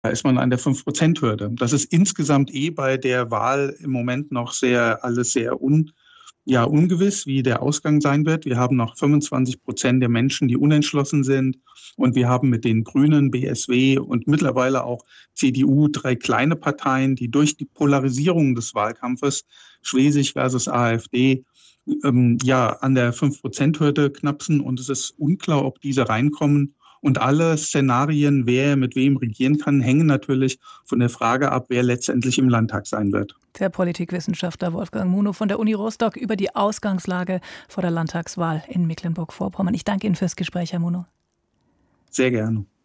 Da ist man an der 5%-Hürde. Das ist insgesamt bei der Wahl im Moment noch alles sehr ungewiss, wie der Ausgang sein wird. Wir haben noch 25% der Menschen, die unentschlossen sind. Und wir haben mit den Grünen, BSW und mittlerweile auch CDU 3 kleine Parteien, die durch die Polarisierung des Wahlkampfes, Schwesig versus AfD, an der 5%-Hürde knapsen. Und es ist unklar, ob diese reinkommen. Und alle Szenarien, wer mit wem regieren kann, hängen natürlich von der Frage ab, wer letztendlich im Landtag sein wird. Der Politikwissenschaftler Wolfgang Munow von der Uni Rostock über die Ausgangslage vor der Landtagswahl in Mecklenburg-Vorpommern. Ich danke Ihnen fürs Gespräch, Herr Munow. Sehr gerne.